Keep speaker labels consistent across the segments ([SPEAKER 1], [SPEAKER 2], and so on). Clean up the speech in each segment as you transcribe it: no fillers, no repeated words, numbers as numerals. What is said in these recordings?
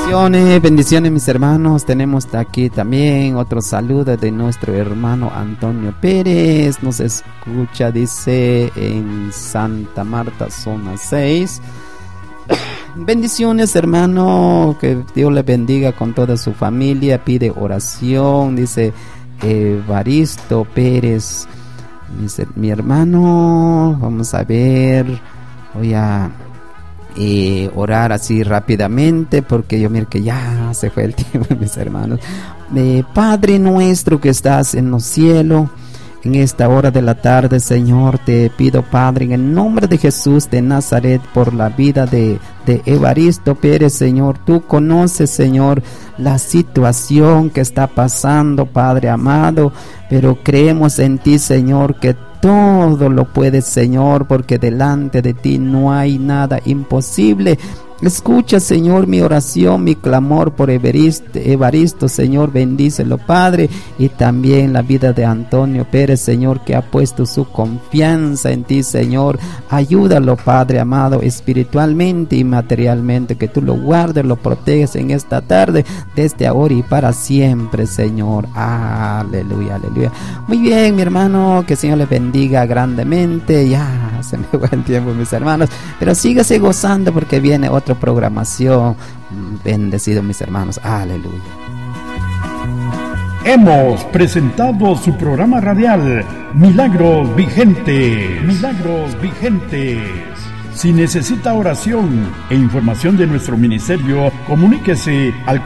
[SPEAKER 1] Bendiciones mis hermanos. Tenemos aquí también otro saludo de nuestro hermano Antonio Pérez. Nos escucha, dice, en Santa Marta, zona 6. Bendiciones hermano, que Dios le bendiga con toda su familia. Pide oración, dice Evaristo Pérez. Dice, mi hermano, vamos a ver, voy a orar así rápidamente porque yo miro que ya se fue el tiempo, mis hermanos. Padre nuestro que estás en los cielos, en esta hora de la tarde, Señor, te pido, Padre, en el nombre de Jesús de Nazaret, por la vida de Evaristo Pérez, Señor. Tú conoces, Señor, la situación que está pasando, Padre amado, pero creemos en ti, Señor, que todo lo puedes, Señor, porque delante de ti no hay nada imposible. Escucha, Señor, mi oración, mi clamor por Evaristo, Señor, bendícelo, Padre, y también la vida de Antonio Pérez, Señor, que ha puesto su confianza en ti, Señor. Ayúdalo, Padre amado, espiritualmente y materialmente, que tú lo guardes, lo proteges en esta tarde, desde ahora y para siempre, Señor. Aleluya, aleluya. Muy bien, mi hermano, que el Señor le bendiga grandemente. Ya se me fue el tiempo, mis hermanos, pero sígase gozando porque viene otra programación. Bendecido mis hermanos, aleluya.
[SPEAKER 2] Hemos presentado su programa radial Milagros Vigentes. Milagros Vigentes. Si necesita oración e información de nuestro ministerio, comuníquese al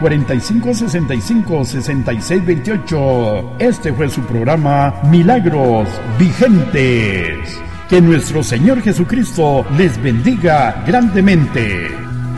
[SPEAKER 2] 4565-6628. Este fue su programa Milagros Vigentes. Que nuestro Señor Jesucristo les bendiga grandemente.